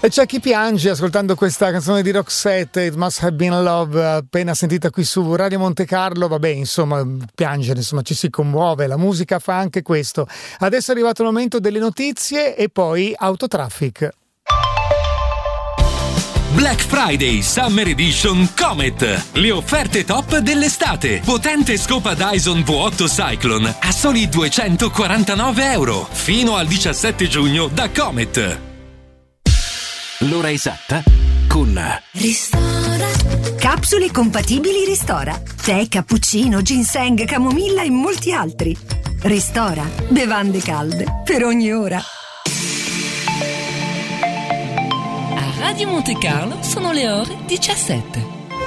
E c'è chi piange ascoltando questa canzone di Roxette, It Must Have Been Love, appena sentita qui su Radio Monte Carlo. Vabbè, insomma, piangere, insomma, ci si commuove, la musica fa anche questo. Adesso è arrivato il momento delle notizie e poi Autotraffic. Black Friday Summer Edition Comet. Le offerte top dell'estate. Potente scopa Dyson V8 Cyclone a soli €249 fino al 17 giugno da Comet. L'ora esatta con Ristora. Capsule compatibili Ristora. Tè, cappuccino, ginseng, camomilla e molti altri. Ristora. Bevande calde per ogni ora. A Radio Monte Carlo sono le ore 17.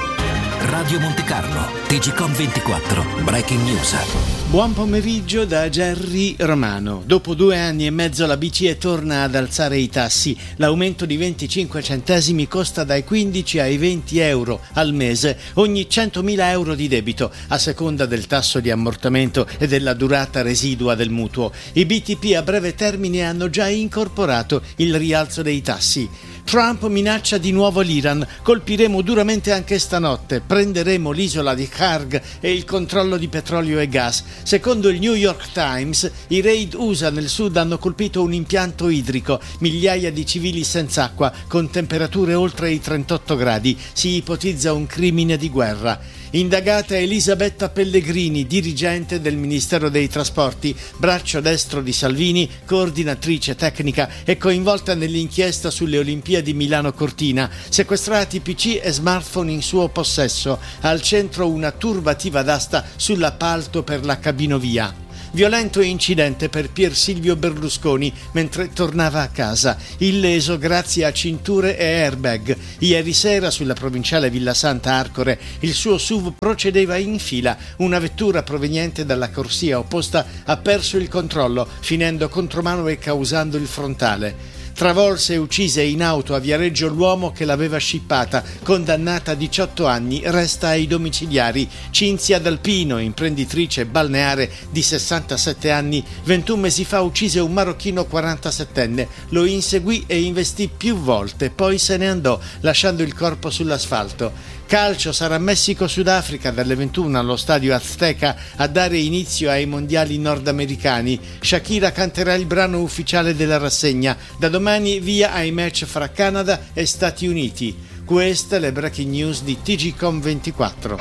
Radio Monte Carlo, TGcom 24, Breaking News. Buon pomeriggio da Gerry Romano. Dopo 2 anni e mezzo la BCE torna ad alzare i tassi. L'aumento di 25 centesimi costa dai 15 ai 20 euro al mese ogni 100.000 euro di debito, a seconda del tasso di ammortamento e della durata residua del mutuo. I BTP a breve termine hanno già incorporato il rialzo dei tassi. Trump minaccia di nuovo l'Iran. Colpiremo duramente anche stanotte. Prenderemo l'isola di Karg e il controllo di petrolio e gas. Secondo il New York Times, i raid USA nel sud hanno colpito un impianto idrico. Migliaia di civili senza acqua, con temperature oltre i 38 gradi. Si ipotizza un crimine di guerra. Indagata Elisabetta Pellegrini, dirigente del Ministero dei Trasporti, braccio destro di Salvini, coordinatrice tecnica e coinvolta nell'inchiesta sulle Olimpiadi Milano-Cortina. Sequestrati PC e smartphone in suo possesso. Al centro una turbativa d'asta sull'appalto per la cabinovia. Violento incidente per Pier Silvio Berlusconi mentre tornava a casa, illeso grazie a cinture e airbag. Ieri sera sulla provinciale Villa Santa Arcore il suo SUV procedeva in fila. Una vettura proveniente dalla corsia opposta ha perso il controllo, finendo contromano e causando il frontale. Travolse e uccise in auto a Viareggio l'uomo che l'aveva scippata, condannata a 18 anni, resta ai domiciliari. Cinzia D'Alpino, imprenditrice balneare di 67 anni, 21 mesi fa uccise un marocchino 47enne, lo inseguì e investì più volte, poi se ne andò, lasciando il corpo sull'asfalto. Calcio, sarà Messico-Sudafrica dalle 21 allo stadio Azteca a dare inizio ai mondiali nordamericani. Shakira canterà il brano ufficiale della rassegna. Da domani via ai match fra Canada e Stati Uniti. Queste le breaking news di TGcom 24.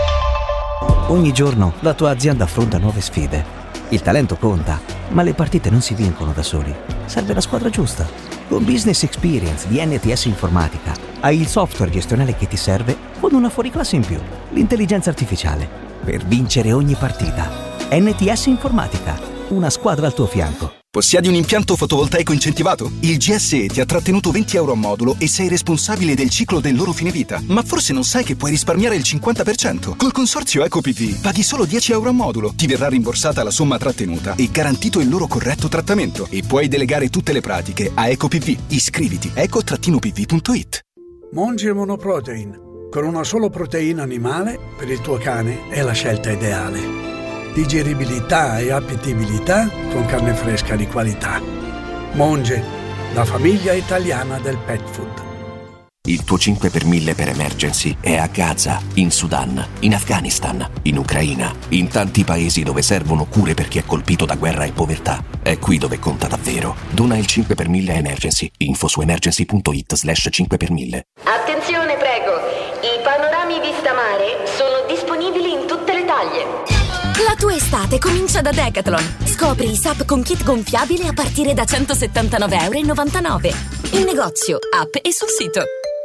Ogni giorno la tua azienda affronta nuove sfide. Il talento conta, ma le partite non si vincono da soli. Serve la squadra giusta. Con Business Experience di NTS Informatica hai il software gestionale che ti serve con una fuoriclasse in più, l'intelligenza artificiale, per vincere ogni partita. NTS Informatica, una squadra al tuo fianco. Possiedi un impianto fotovoltaico incentivato? Il GSE ti ha trattenuto 20 euro a modulo e sei responsabile del ciclo del loro fine vita. Ma forse non sai che puoi risparmiare il 50%. Col consorzio EcoPV paghi solo 10 euro a modulo. Ti verrà rimborsata la somma trattenuta e garantito il loro corretto trattamento. E puoi delegare tutte le pratiche a EcoPV. Iscriviti eco-pv.it. Monge Monoprotein. Con una solo proteina animale per il tuo cane è la scelta ideale. Digeribilità e appetibilità con carne fresca di qualità. Monge, la famiglia italiana del pet food. Il tuo 5 per 1000 per emergency è a Gaza, in Sudan, in Afghanistan, in Ucraina, in tanti paesi dove servono cure per chi è colpito da guerra e povertà. È qui dove conta davvero. Dona il 5 per 1000 emergency. Info su emergency.it/5 per 1000. Attenzione, prego. I panorami vista mare sono disponibili in tutte le taglie. La tua estate comincia da Decathlon. Scopri i SUP con kit gonfiabile a partire da €179,99 in negozio, app e sul sito.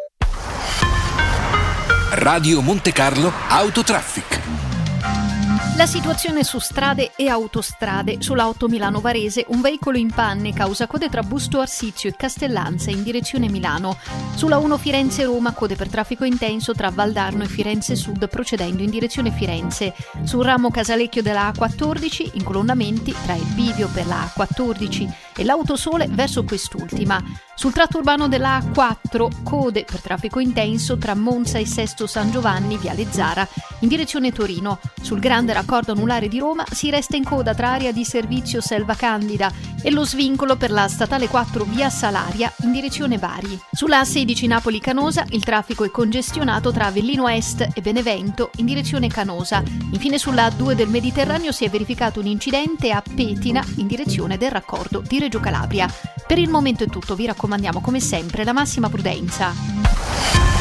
Radio Monte Carlo Autotraffic. La situazione su strade e autostrade. Sulla 8 Milano-Varese un veicolo in panne causa code tra Busto Arsizio e Castellanza in direzione Milano. Sulla 1 Firenze-Roma code per traffico intenso tra Valdarno e Firenze Sud procedendo in direzione Firenze. Sul ramo Casalecchio della A14 incolonnamenti tra il bivio per la A14 e l'Autosole verso quest'ultima. Sul tratto urbano della A4, code per traffico intenso tra Monza e Sesto San Giovanni, Viale Zara, in direzione Torino. Sul grande raccordo anulare di Roma si resta in coda tra area di servizio Selva Candida e lo svincolo per la statale 4 via Salaria in direzione Bari. Sulla A16 Napoli-Canosa il traffico è congestionato tra Avellino Est e Benevento in direzione Canosa. Infine sulla A2 del Mediterraneo si è verificato un incidente a Petina in direzione del raccordo di Reggio Calabria. Per il momento è tutto, vi raccomandiamo come sempre la massima prudenza.